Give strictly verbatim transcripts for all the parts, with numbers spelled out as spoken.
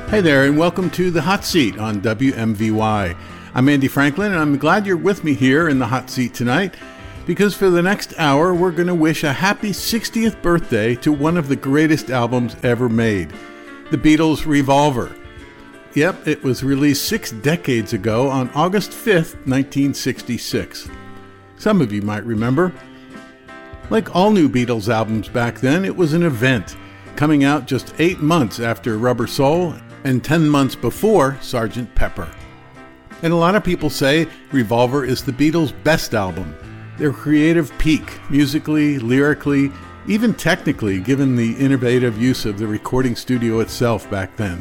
Hey there, and welcome to The Hot Seat on W M V Y. I'm Andy Franklin, and I'm glad you're with me here in The Hot Seat tonight, because for the next hour, we're going to wish a happy sixtieth birthday to one of the greatest albums ever made, the Beatles' Revolver. Yep, it was released six decades ago on August fifth, nineteen sixty-six. Some of you might remember. Like all new Beatles albums back then, it was an event, coming out just eight months after Rubber Soul and ten months before Sergeant Pepper. And a lot of people say Revolver is the Beatles' best album, their creative peak, musically, lyrically, even technically, given the innovative use of the recording studio itself back then.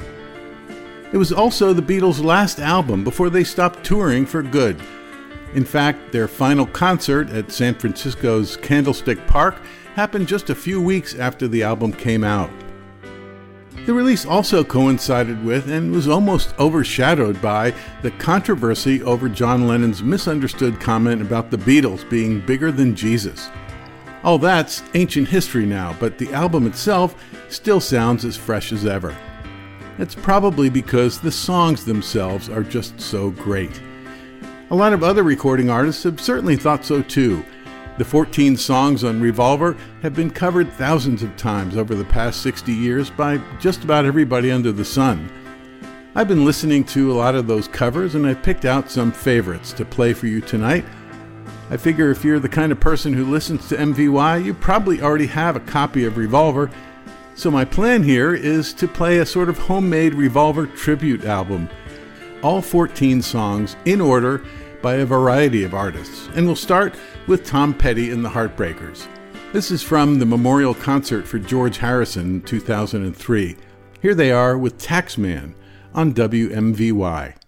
It was also the Beatles' last album before they stopped touring for good. In fact, their final concert at San Francisco's Candlestick Park happened just a few weeks after the album came out. The release also coincided with and was almost overshadowed by the controversy over John Lennon's misunderstood comment about the Beatles being bigger than Jesus. All that's ancient history now, but the album itself still sounds as fresh as ever. It's probably because the songs themselves are just so great. A lot of other recording artists have certainly thought so too. The fourteen songs on Revolver have been covered thousands of times over the past sixty years by just about everybody under the sun. I've been listening to a lot of those covers, and I've picked out some favorites to play for you tonight. I figure if you're the kind of person who listens to M V Y, you probably already have a copy of Revolver. So my plan here is to play a sort of homemade Revolver tribute album. All fourteen songs in order by a variety of artists. And we'll start with Tom Petty and the Heartbreakers. This is from the memorial concert for George Harrison in two thousand three. Here they are with Taxman on W M V Y.